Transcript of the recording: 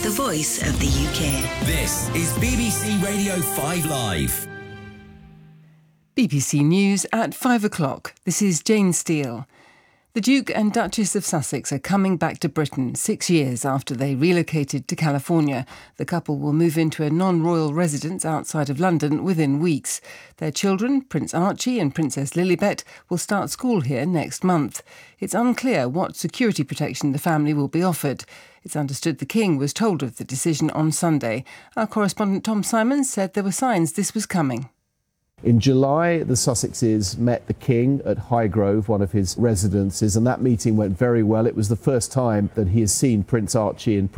the voice of the UK. This is BBC Radio 5 Live. BBC News at 5 o'clock. This is Jane Steele. The Duke and Duchess of Sussex are coming back to Britain 6 years after they relocated to California. The couple will move into a non-royal residence outside of London within weeks. Their children, Prince Archie and Princess Lilibet, will start school here next month. It's unclear what security protection the family will be offered. It's understood the King was told of the decision on Sunday. Our correspondent Tom Simons said there were signs this was coming. In July, the Sussexes met the King at Highgrove, one of his residences, and that meeting went very well. It was the first time that he has seen Prince Archie and